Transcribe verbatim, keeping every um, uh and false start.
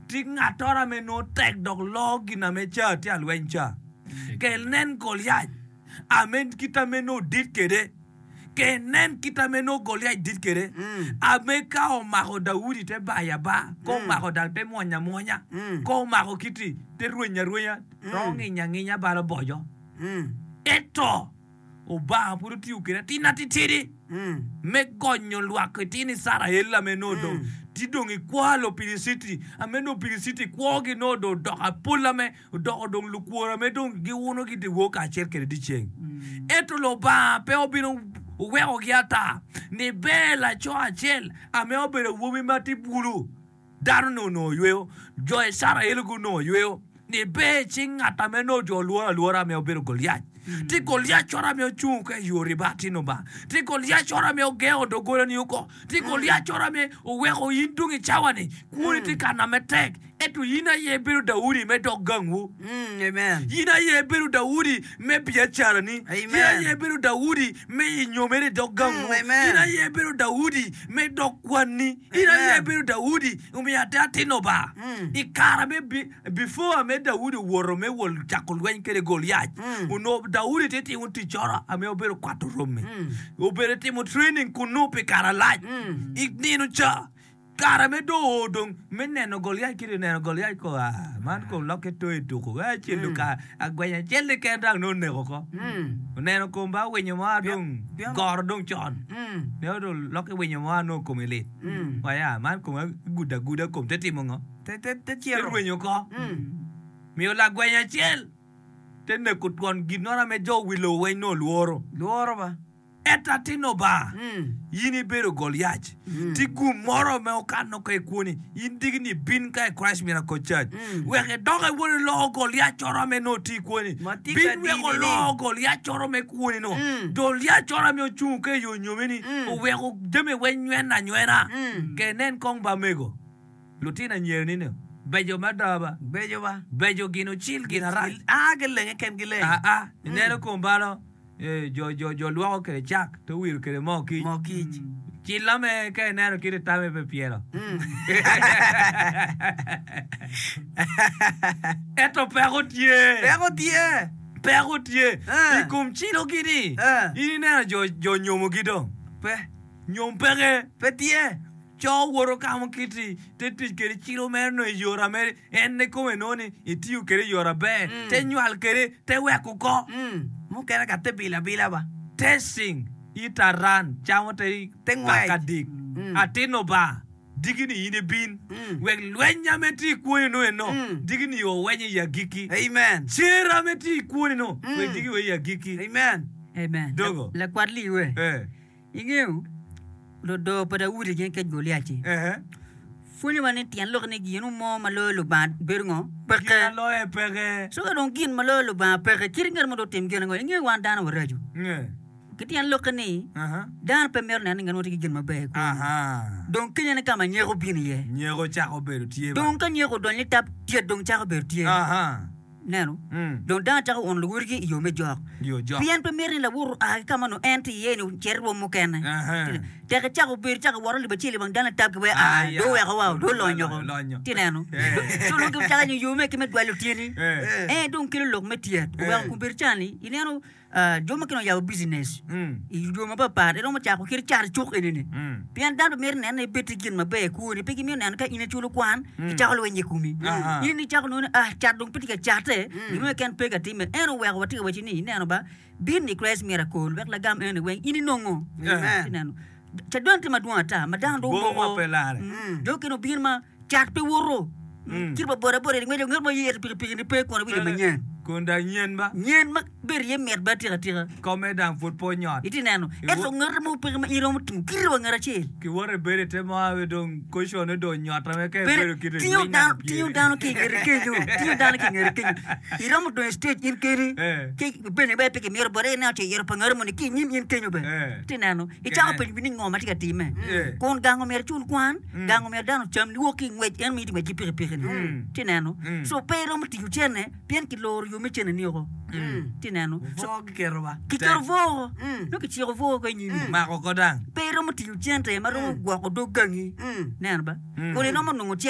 ti ngatora me no tek dog log na me cha ti alwencha ke nen Goliath amen kita me no dit kede ke nen kita me no Goliath dit kede ame ka o ma go Daudi te ba ya ba ko ma go da te monya monya ko ma go kiti te ruenya ruenya rongi nyanginya ba bojo eto o ba puru ti ukira ti na ti tiri me gonyo lwa ke ti ni sara hella me no do ti dongi kwalo pirisiti ameno pirisiti kwogi no do do apula me do dong lukwora me dong gi wono gi de woka cherkere di cheng eto lo ba pe obino we ogiata ni bela cho achel ame obere womi mati bulu dar no no yo jo e sara elugu no yo ni be chingata me no jo luora luora me obere Goliath ti Goliath chora me chunka yori bati no ba ti Goliath chora me ogeo do gora ni uko ti Goliath chora me owego yindungi chawani kuri ti kana metek etu yina ye biru Daudi me do gangu mm amen yina ye biru Daudi me biya charani yina ye biru Daudi me nyomere do gangu yina ye biru Daudi me do kwani yina ye biru Daudi umi atati no ba ikara me before me Daudi woro me wol takulwen kere Goliath uno Daudi tete unti chora ame obero kwatu rome obere timo training kunupe kara laj igninu cha kara me do dong me neno Goliath kiri neno Goliath ko ah man ko loke to itu ko ga chelu ka agwanya chele ke dang no ne ko neno ko ba wenyo ma dong gor dong chon ne do loke wenyo ma no ko mele wa ya man ko guda guda ko tete mo ngo te te te chiero wenyo ko mi la gwanya chel tenne kutwan ginora me jo wilo we no luoro luoro ba eta tino ba yini bero Goliath ti gu moro me okano ke kuni indigni bin kai Christ Miracle Church we ke doga wori lo Goliath choro me no ti kuni bin we ko lo Goliath choro me kuni no Goliath choro me chu ke yo nyomeni o we ko deme we nywena nywena ke nen kong ba mego lutina nyerni ne bejo madaba bejo ba bejo gino chil gina ra ah gele ken gele ah ah nero kombalo eh jo jo jo luo ke chak to wir ke mo ki mo ki chila me ke nero kire tame pe piero eto pero tie pero tie pero tie i kum chilo gidi ini nero jo jo nyomo gido pe nyom pere pe tie cho woro kamo kiti te ti kere chilo mer no yora mer enne come noni itiu kere yora be te nyal kere te we kuko mo kere ka te bila bila ba testing itaran chamo te bakadik atino ba digini ine bin we lwenya meti kuoni no eno digini yo wenye ya giki amen chera meti kuoni no we digi we ya giki amen amen dogo la kwadli we eh ingeu lo do pada wuri gen ke Goliath eh funi mane tian lo ne ginu mo malo lo ba bergo perke lo e perke so don gin malo lo ba perke kiringar mo do tem gen ngo ngi wan dana waraju eh kitian lo kani aha dan pemer nan ngano ti gen mabe ko aha donc kenya ne kama nyego bin ye nyego cha ko beru tie ba donc kan nyego don ni tap tie donc cha ko beru tie aha neno donc dan cha on lo wurgi yo me jok yo jok bien pemer ni la wur a kama no enti ye ni cherbo mu ken te ka cha ko beru cha ko waro li ba chili bang dan tap ko we a do we ko wa do lo nyoko tineno so lo ko cha ni yo me ke me gwalo tieni eh donc kilo lo me tie ko wa ko beru chani ineno joma kino ya business i joma ba pa de mo cha ko kir char chuk enene pian dan mer ne ne betigin ma be ku ni pegi mi nan ka ina chulu kwan i cha ko wenye kumi ini ni cha ko no ah cha dong pitika chate ni me kan pega time eno we ko tiga wachini ne no ba bin ni Christ Miracle wek la gam ene wen ini nongo tinano cha don te madwa ta madan do mo pelare do kino bin ma chat pe woro kirba bora bora ni me ngor mo yer pigi pigi ni pe ko bi ma nyen kunda nyen ba nyen mak ber ye mer ba tira tira come dan football nyot iti nano eso ngar mo pe ma iro mo tum kirwa ngara che ki wore bere te ma we don ko shone do nyot me ke bere ki tiyo dan tiyo dan ki ngere ke yo tiyo dan ki ngere ke iro mo do stage in keri ke be ne ba pe ke mer bore na che yer pa ngar mo ni ki nyin yin ke yo be ti nano i cha pe bi ni ngoma ti ka time kon gango mer chul kwan gango mer dan cham ni walking wedge en mi ti me ji pe pe ti nano so pe ro mo ti chene pien ki lor yo me chene ni ko tinano so kerwa kikervo no kichervo ko nyini ma ko kodang pero mo ti gente ma ro gwa ko do gangi nan ba ko le no mo no